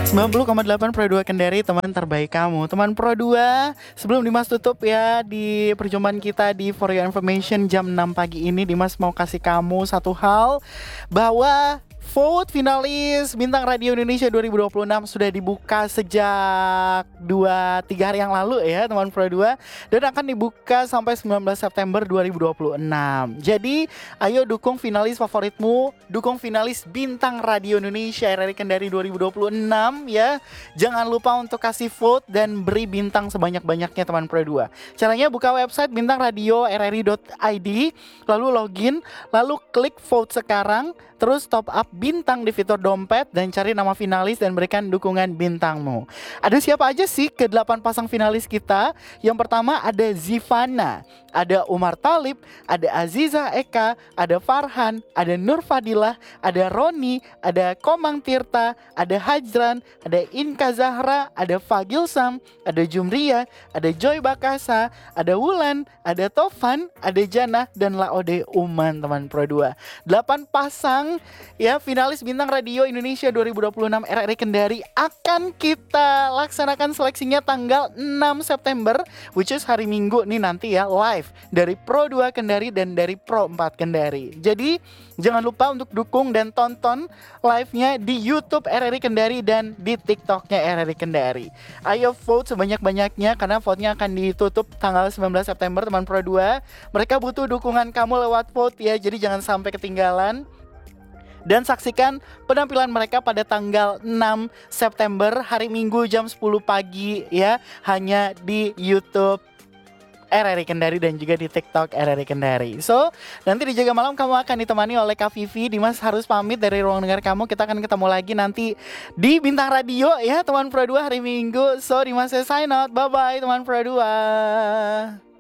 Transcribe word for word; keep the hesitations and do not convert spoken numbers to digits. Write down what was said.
sembilan puluh koma delapan Pro dua Kendari, teman terbaik kamu. Teman Pro dua, sebelum Dimas tutup ya di perjumpaan kita di For Your Information jam enam pagi ini, Dimas mau kasih kamu satu hal, bahwa vote finalis Bintang Radio Indonesia dua ribu dua puluh enam sudah dibuka sejak dua tiga hari yang lalu ya teman Pro dua, dan akan dibuka sampai sembilan belas September dua ribu dua puluh enam. Jadi ayo dukung finalis favoritmu, dukung finalis Bintang Radio Indonesia R R I Kendari dua ribu dua puluh enam ya. Jangan lupa untuk kasih vote dan beri bintang sebanyak-banyaknya teman Pro dua. Caranya buka website bintang radio r r i dot i d, lalu login, lalu klik vote sekarang, terus top up bintang di fitur dompet dan cari nama finalis dan berikan dukungan bintangmu. Ada siapa aja sih ke delapan pasang finalis kita? Yang pertama ada Zivana, ada Umar Talib, ada Aziza Eka, ada Farhan, ada Nur Fadilah, ada Roni, ada Komang Tirta, ada Hajran, ada Inka Zahra, ada Fagil Sam, ada Jumria, ada Joy Bakasa, ada Wulan, ada Tovan, ada Jana, dan Laode Uman teman Pro dua. delapan pasang ya finalis Bintang Radio Indonesia dua ribu dua puluh enam R R I Kendari akan kita laksanakan seleksinya tanggal enam September, which is hari Minggu nih nanti ya, live dari Pro dua Kendari dan dari Pro empat Kendari. Jadi jangan lupa untuk dukung dan tonton live-nya di YouTube R R I Kendari dan di TikTok-nya R R I Kendari. Ayo vote sebanyak-banyaknya karena vote-nya akan ditutup tanggal sembilan belas September teman Pro dua. Mereka butuh dukungan kamu lewat vote ya, jadi jangan sampai ketinggalan. Dan saksikan penampilan mereka pada tanggal enam September hari Minggu jam sepuluh pagi ya, hanya di YouTube R R I Kendari dan juga di TikTok R R I Kendari. So, nanti di Jaga Malam kamu akan ditemani oleh Kak Vivi. Dimas harus pamit dari ruang dengar kamu. Kita akan ketemu lagi nanti di Bintang Radio ya teman Pro dua hari Minggu. So, Dimas saya sign out. Bye bye teman Pro dua.